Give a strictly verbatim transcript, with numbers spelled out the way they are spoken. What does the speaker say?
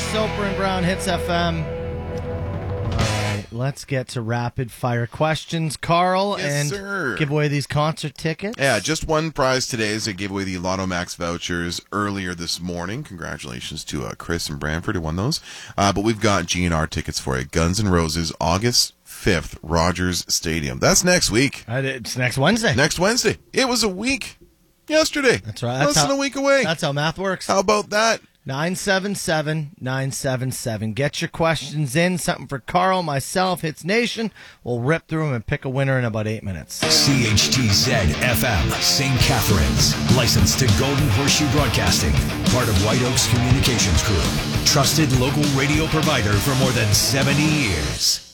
Soper and Brown, Hits F M. All right, let's get to rapid fire questions, Carl, Yes, and sir. give away these concert tickets. Yeah, just one prize today as I gave away the Lotto Max vouchers earlier this morning. Congratulations to uh, Chris and Branford who won those. Uh, but we've got G N R tickets for you. Guns N' Roses, August fifth, Rogers Stadium. That's next week. Uh, It's next Wednesday. Next Wednesday. It was a week yesterday. That's right. That's Less than how- a week away. That's how math works. How about that? nine seven seven, nine seven seven. Get your questions in. Something for Carl, myself, Hits Nation. We'll rip through them and pick a winner in about eight minutes. C H T Z F M, Saint Catharines. Licensed to Golden Horseshoe Broadcasting. Part of White Oaks Communications Group. Trusted local radio provider for more than seventy years.